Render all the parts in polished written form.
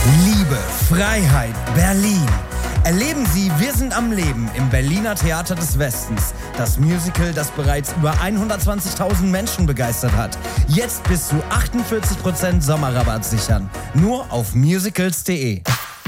Liebe, Freiheit, Berlin. Erleben Sie Wir sind am Leben im Berliner Theater des Westens. Das Musical, das bereits über 120.000 Menschen begeistert hat. Jetzt bis zu 48% Sommerrabatt sichern. Nur auf musicals.de.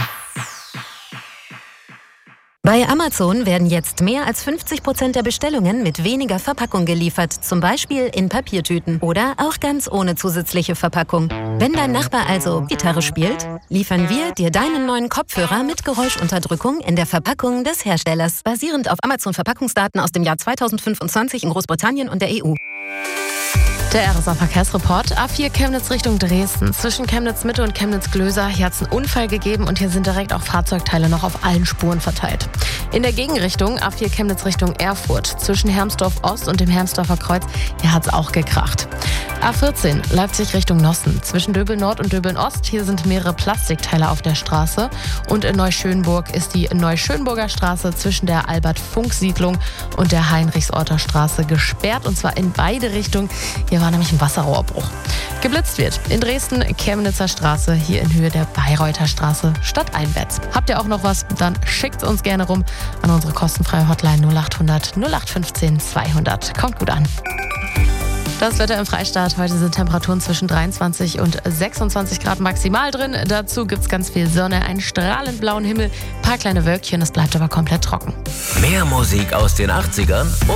Bei Amazon werden jetzt mehr als 50% der Bestellungen mit weniger Verpackung geliefert. Zum Beispiel in Papiertüten oder auch ganz ohne zusätzliche Verpackung. Wenn dein Nachbar also Gitarre spielt, liefern wir dir deinen neuen Kopfhörer mit Geräuschunterdrückung in der Verpackung des Herstellers. Basierend auf Amazon-Verpackungsdaten aus dem Jahr 2025 in Großbritannien und der EU. Der RSA-Verkehrsreport. A4 Chemnitz Richtung Dresden. Zwischen Chemnitz-Mitte und Chemnitz-Glöser. Hier hat es einen Unfall gegeben und hier sind direkt auch Fahrzeugteile noch auf allen Spuren verteilt. In der Gegenrichtung A4 Chemnitz Richtung Erfurt. Zwischen Hermsdorf-Ost und dem Hermsdorfer Kreuz. Hier hat es auch gekracht. A14 Leipzig Richtung Nossen. Zwischen Döbeln-Nord und Döbeln-Ost. Hier sind mehrere Plastikteile auf der Straße. Und in Neuschönburg ist die Neuschönburger Straße zwischen der Albert-Funk-Siedlung und der Heinrichsorter Straße gesperrt. Und zwar in beide Richtungen. Hier war nämlich ein Wasserrohrbruch. Geblitzt wird in Dresden Chemnitzer Straße, hier in Höhe der Bayreuther Straße stadteinwärts. Habt ihr auch noch was? Dann schickt uns gerne rum an unsere kostenfreie Hotline 0800 0815 200. Kommt gut an. Das Wetter im Freistaat. Heute sind Temperaturen zwischen 23 und 26 Grad maximal drin. Dazu gibt es ganz viel Sonne, einen strahlend blauen Himmel, ein paar kleine Wölkchen. Es bleibt aber komplett trocken. Mehr Musik aus den 80ern